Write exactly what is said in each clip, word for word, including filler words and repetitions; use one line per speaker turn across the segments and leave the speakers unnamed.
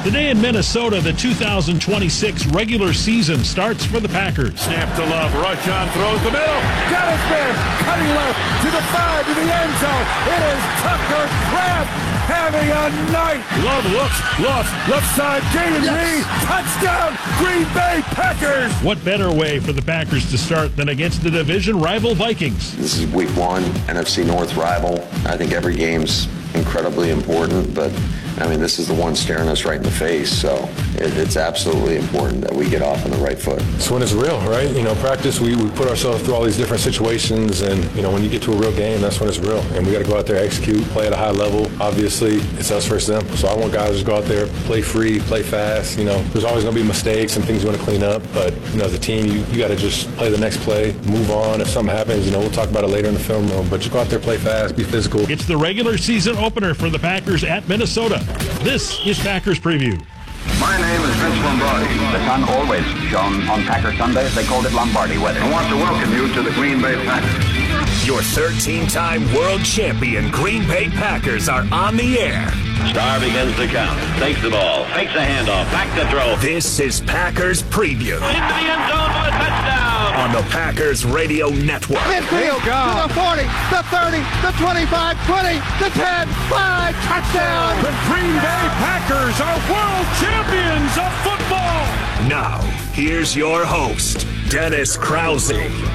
Today in Minnesota, the two thousand twenty-six regular season starts for the Packers.
Snap to Love. Rushan throws the middle. Got his man. Cutting left to the five to the end zone. It is Tucker Kraft having a night. Love looks. Lost. Left side. Jaden Reed. Touchdown. Green Bay Packers.
What better way for the Packers to start than against the division rival Vikings?
This is week one, N F C North rival. I think every game's incredibly important, but I mean, this is the one staring us right in the face, so it, it's absolutely important that we get off on the right foot.
It's when it's real, right? You know, practice, we, we put ourselves through all these different situations, and, you know, when you get to a real game, that's when it's real. And we got to go out there, execute, play at a high level. Obviously, it's us versus them. So I want guys to just go out there, play free, play fast. You know, there's always going to be mistakes and things you want to clean up, but, you know, as a team, you, you got to just play the next play, move on. If something happens, you know, we'll talk about it later in the film room, but just go out there, play fast, be physical.
It's the regular season opener for the Packers at Minnesota. This is Packers Preview.
My name is Vince Lombardi.
The sun always shone on Packer Sundays. They called it Lombardi weather.
I want to welcome you to the Green Bay Packers.
Your thirteen-time world champion Green Bay Packers are on the air.
Star begins to count. Takes the ball. Fakes the handoff. Back to throw.
This is Packers Preview.
Into the end zone for a touchdown.
On the Packers Radio Network.
Midfield to the forty, the thirty, the twenty-five, twenty, the ten, five, touchdown.
The Green Bay Packers are world champions of football.
Now, here's your host, Dennis Krause.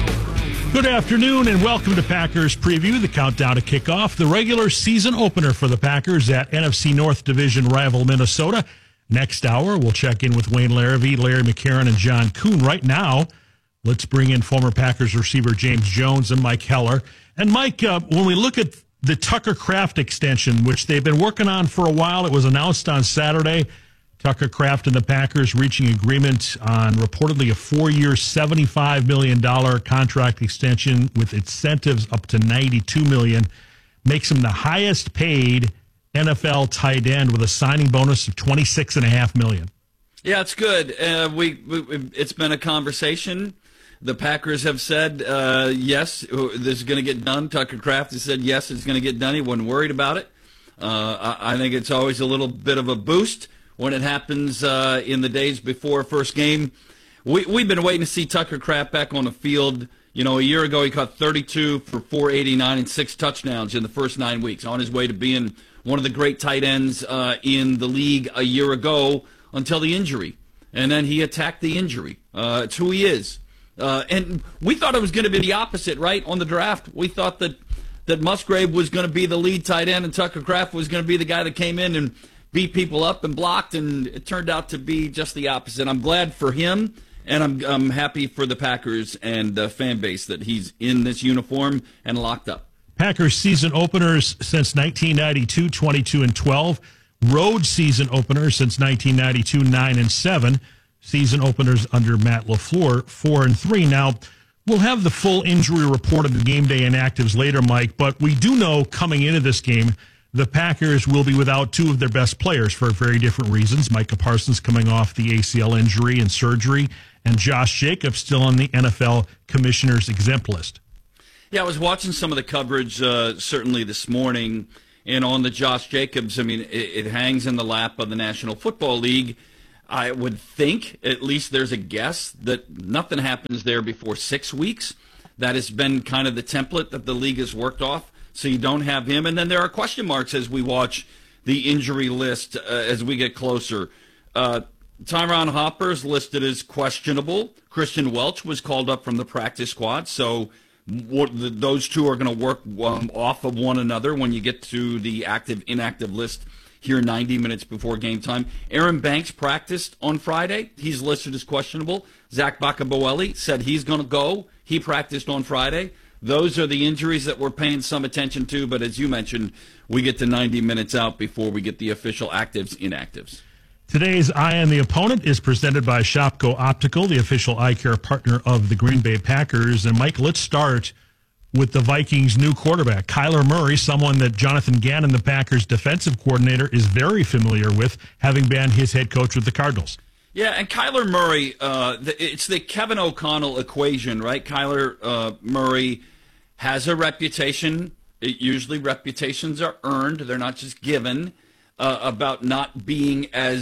Good afternoon and welcome to Packers Preview, the countdown to kickoff, the regular season opener for the Packers at N F C North Division rival Minnesota. Next hour, we'll check in with Wayne Larrivee, Larry McCarron, and John Kuhn. Right now, let's bring in former Packers receiver James Jones and Mike Heller. And Mike, uh, when we look at the Tucker Kraft extension, which they've been working on for a while, it was announced on Saturday. Tucker Kraft and the Packers reaching agreement on reportedly a four-year, seventy-five million dollars contract extension with incentives up to ninety-two million dollars. Makes him the highest paid N F L tight end with a signing bonus of twenty-six point five million dollars.
Yeah, it's good. Uh, we, we It's been a conversation. The Packers have said, uh, yes, this is going to get done. Tucker Kraft has said, yes, it's going to get done. He wasn't worried about it. Uh, I, I think it's always a little bit of a boost when it happens uh, in the days before first game. We, we've been waiting to see Tucker Kraft back on the field. You know, a year ago he caught thirty-two for four eighty-nine and six touchdowns in the first nine weeks, on his way to being one of the great tight ends uh, in the league a year ago until the injury. And then he attacked the injury. Uh, it's who he is. Uh, and we thought it was going to be the opposite, right, on the draft. We thought that, that Musgrave was going to be the lead tight end and Tucker Kraft was going to be the guy that came in and beat people up and blocked, and it turned out to be just the opposite. I'm glad for him, and I'm I'm happy for the Packers and the fan base that he's in this uniform and locked up.
Packers season openers since nineteen ninety-two, twenty-two and twelve. Road season openers since nineteen ninety-two, nine and seven. Season openers under Matt LaFleur, four and three. Now, we'll have the full injury report of the game day inactives later, Mike, but we do know coming into this game the Packers will be without two of their best players for very different reasons. Micah Parsons coming off the A C L injury and surgery, and Josh Jacobs still on the N F L Commissioner's exempt list.
Yeah, I was watching some of the coverage uh, certainly this morning, and on the Josh Jacobs, I mean, it, it hangs in the lap of the National Football League. I would think, at least there's a guess, that nothing happens there before six weeks. That has been kind of the template that the league has worked off. So you don't have him. And then there are question marks as we watch the injury list uh, as we get closer. Uh, Tyron Hopper's listed as questionable. Christian Welch was called up from the practice squad. So what, the, those two are going to work um, off of one another when you get to the active-inactive list here ninety minutes before game time. Aaron Banks practiced on Friday. He's listed as questionable. Zach Bakaboeli said he's going to go. He practiced on Friday. Those are the injuries that we're paying some attention to, but as you mentioned, we get to ninety minutes out before we get the official actives, inactives.
Today's Eye on the Opponent is presented by Shopko Optical, the official eye care partner of the Green Bay Packers. And, Mike, let's start with the Vikings' new quarterback, Kyler Murray, someone that Jonathan Gannon, the Packers' defensive coordinator, is very familiar with, having been his head coach with the Cardinals.
Yeah, and Kyler Murray, uh, it's the Kevin O'Connell equation, right? Kyler uh, Murray has a reputation. It, usually reputations are earned. They're not just given, uh, about not being as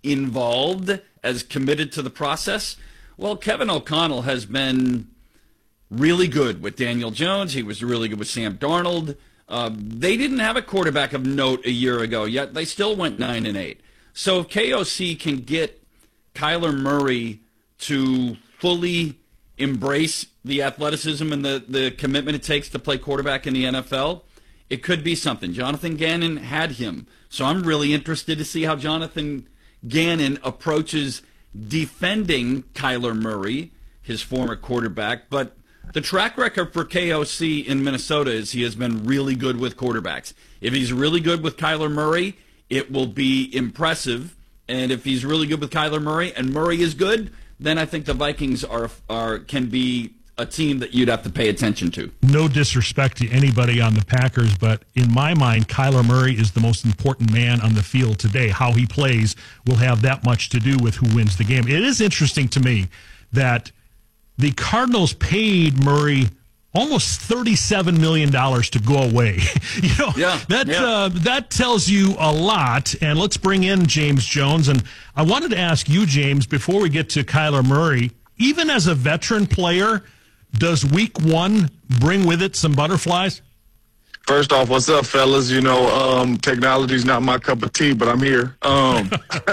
involved, as committed to the process. Well, Kevin O'Connell has been really good with Daniel Jones. He was really good with Sam Darnold. Uh, they didn't have a quarterback of note a year ago, yet they still went nine and eight. So if K O C can get Kyler Murray to fully embrace the athleticism and the, the commitment it takes to play quarterback in the N F L, it could be something. Jonathan Gannon had him. So I'm really interested to see how Jonathan Gannon approaches defending Kyler Murray, his former quarterback. But the track record for K O C in Minnesota is he has been really good with quarterbacks. If he's really good with Kyler Murray, it will be impressive. And if he's really good with Kyler Murray and Murray is good, then I think the Vikings are are can be a team that you'd have to pay attention to.
No disrespect to anybody on the Packers, but in my mind, Kyler Murray is the most important man on the field today. How he plays will have that much to do with who wins the game. It is interesting to me that the Cardinals paid Murray almost thirty-seven million dollars to go away. you know,
yeah,
that
yeah.
Uh, that tells you a lot. And let's bring in James Jones. And I wanted to ask you, James, before we get to Kyler Murray, even as a veteran player, does week one bring with it some butterflies?
First off, what's up, fellas? You know, um, technology's not my cup of tea, but I'm here. Um,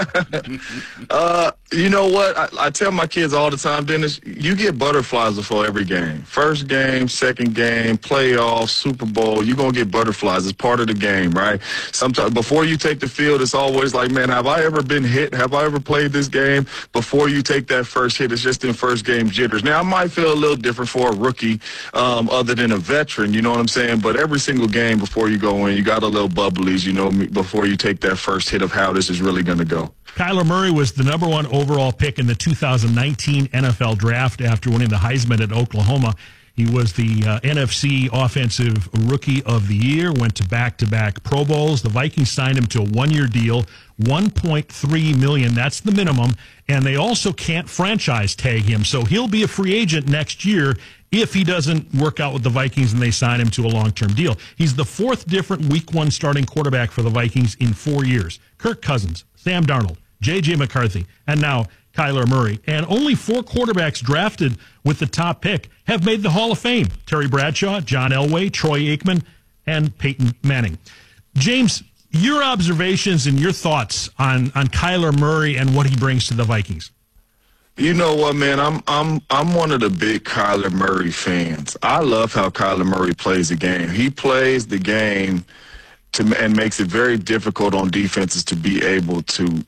uh, you know what? I, I tell my kids all the time, Dennis, you get butterflies before every game. First game, second game, playoffs, Super Bowl, you're going to get butterflies. It's part of the game, right? Sometimes before you take the field, it's always like, man, have I ever been hit? Have I ever played this game? Before you take that first hit, it's just in first game jitters. Now, I might feel a little different for a rookie um, other than a veteran, you know what I'm saying? But every single game before you go in, you got a little bubblies, you know, before you take that first hit of how this is really going to go.
Kyler Murray was the number one overall pick in the two thousand nineteen N F L draft after winning the Heisman at Oklahoma. He was the uh, N F C Offensive Rookie of the Year, went to back-to-back Pro Bowls. The Vikings signed him to a one-year deal, one point three million dollars. That's the minimum. And they also can't franchise tag him. So he'll be a free agent next year if he doesn't work out with the Vikings and they sign him to a long-term deal. He's the fourth different week one starting quarterback for the Vikings in four years. Kirk Cousins, Sam Darnold, J J McCarthy, and now Kyler Murray. And only four quarterbacks drafted with the top pick have made the Hall of Fame. Terry Bradshaw, John Elway, Troy Aikman, and Peyton Manning. James, your observations and your thoughts on, on Kyler Murray and what he brings to the Vikings.
You know what, man? I'm I'm I'm one of the big Kyler Murray fans. I love how Kyler Murray plays the game. He plays the game to and makes it very difficult on defenses to be able to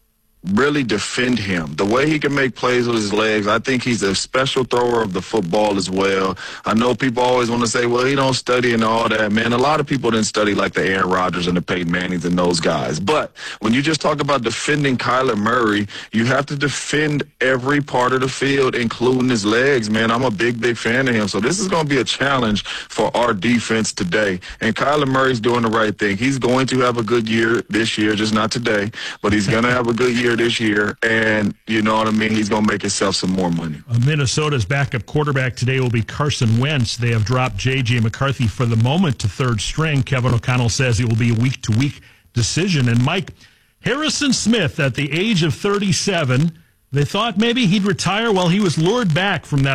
really defend him. The way he can make plays with his legs, I think he's a special thrower of the football as well. I know people always want to say, well, he don't study and all that, man. A lot of people didn't study like the Aaron Rodgers and the Peyton Mannings and those guys. But when you just talk about defending Kyler Murray, you have to defend every part of the field, including his legs, man. I'm a big, big fan of him. So this is going to be a challenge for our defense today. And Kyler Murray's doing the right thing. He's going to have a good year this year, just not today, but he's going to have a good year this year, and you know what I mean, he's going to make himself some more money.
Uh, Minnesota's backup quarterback today will be Carson Wentz. They have dropped J J McCarthy for the moment to third string. Kevin O'Connell says it will be a week-to-week decision. And Mike, Harrison Smith, at the age of thirty-seven, they thought maybe he'd retire. Well, he was lured back from that